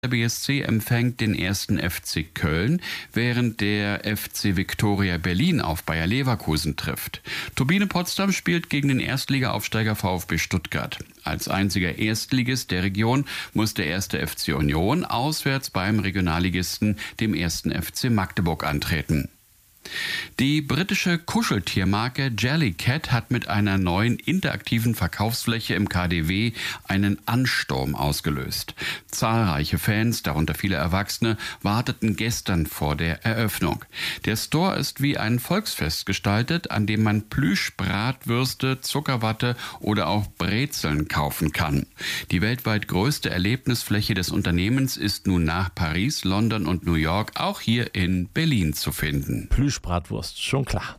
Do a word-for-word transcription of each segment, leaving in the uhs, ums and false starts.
Der B S C empfängt den ersten F C Köln, während der F C Viktoria Berlin auf Bayer Leverkusen trifft. Turbine Potsdam spielt gegen den Erstligaaufsteiger VfB Stuttgart. Als einziger Erstligist der Region muss der erste F C Union auswärts beim Regionalligisten, dem ersten F C Magdeburg, antreten. Die britische Kuscheltiermarke Jellycat hat mit einer neuen interaktiven Verkaufsfläche im K D W einen Ansturm ausgelöst. Zahlreiche Fans, darunter viele Erwachsene, warteten gestern vor der Eröffnung. Der Store ist wie ein Volksfest gestaltet, an dem man Plüschbratwürste, Zuckerwatte oder auch Brezeln kaufen kann. Die weltweit größte Erlebnisfläche des Unternehmens ist nun nach Paris, London und New York auch hier in Berlin zu finden. Plüschbratwurst, schon klar.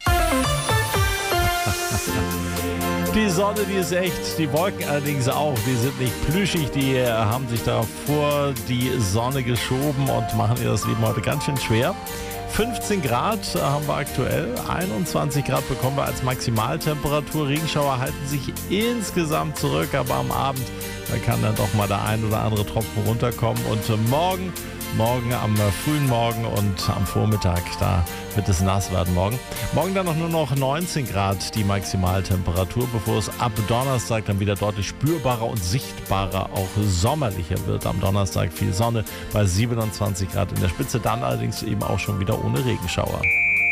Die Sonne, die ist echt, die Wolken allerdings auch, die sind nicht plüschig, die haben sich da vor die Sonne geschoben und machen ihr das Leben heute ganz schön schwer. fünfzehn Grad haben wir aktuell, einundzwanzig Grad bekommen wir als Maximaltemperatur. Regenschauer halten sich insgesamt zurück, aber am Abend, da kann dann doch mal der ein oder andere Tropfen runterkommen. Und morgen, morgen am frühen Morgen und am Vormittag, da wird es nass werden morgen. Morgen dann noch nur noch neunzehn Grad die Maximaltemperatur, bevor es ab Donnerstag dann wieder deutlich spürbarer und sichtbarer, auch sommerlicher wird. Am Donnerstag viel Sonne bei siebenundzwanzig Grad in der Spitze, dann allerdings eben auch schon wieder ohne Regenschauer.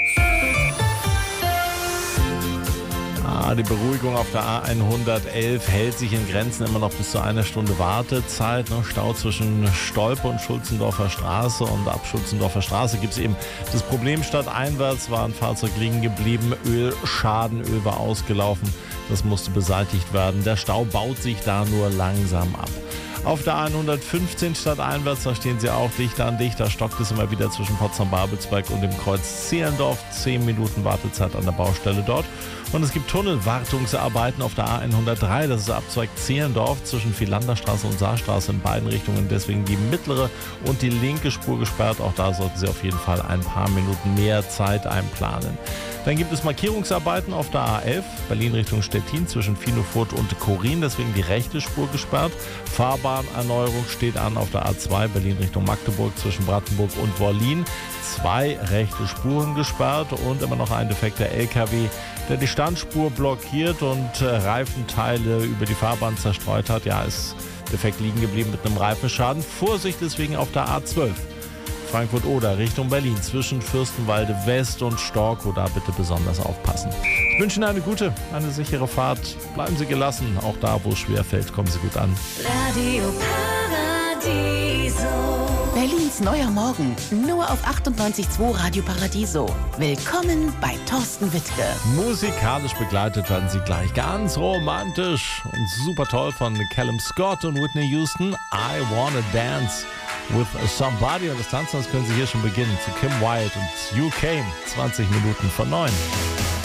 Ah, die Beruhigung auf der A hundertelf hält sich in Grenzen, immer noch bis zu einer Stunde Wartezeit. Ne? Stau zwischen Stolpe und Schulzendorfer Straße, und ab Schulzendorfer Straße gibt es eben das Problem, stadteinwärts war ein Fahrzeug liegen geblieben, Ölschaden, Öl war ausgelaufen, das musste beseitigt werden. Der Stau baut sich da nur langsam ab. Auf der A hundertfünfzehn stadteinwärts, da stehen sie auch dichter an dichter, stockt es immer wieder zwischen Potsdam-Babelsberg und dem Kreuz Zehlendorf. Zehn Minuten Wartezeit an der Baustelle dort. Und es gibt Tunnelwartungsarbeiten auf der A hundertdrei, das ist Abzweig Zehlendorf zwischen Vierlanderstraße und Saarstraße in beiden Richtungen. Deswegen die mittlere und die linke Spur gesperrt. Auch da sollten Sie auf jeden Fall ein paar Minuten mehr Zeit einplanen. Dann gibt es Markierungsarbeiten auf der A elf, Berlin Richtung Stettin zwischen Finofurt und Korin, deswegen die rechte Spur gesperrt. Fahrbahnerneuerung steht an auf der A zwei, Berlin Richtung Magdeburg zwischen Brandenburg und Wollin. Zwei rechte Spuren gesperrt und immer noch ein defekter L K W, der die Standspur blockiert und Reifenteile über die Fahrbahn zerstreut hat. Ja, ist defekt liegen geblieben mit einem Reifenschaden. Vorsicht deswegen auf der A zwölf. Frankfurt-Oder Richtung Berlin zwischen Fürstenwalde West und Storkow, da bitte besonders aufpassen. Ich wünsche Ihnen eine gute, eine sichere Fahrt. Bleiben Sie gelassen, auch da, wo es schwer fällt, kommen Sie gut an. Radio Paradiso. Berlins neuer Morgen, nur auf achtundneunzig Komma zwei Radio Paradiso. Willkommen bei Thorsten Wittke. Musikalisch begleitet werden Sie gleich ganz romantisch und super toll von Callum Scott und Whitney Houston. I Wanna Dance with Somebody. Und das Tanzen, das können Sie hier schon beginnen zu Kim Wilde und You Came. zwanzig Minuten vor neun.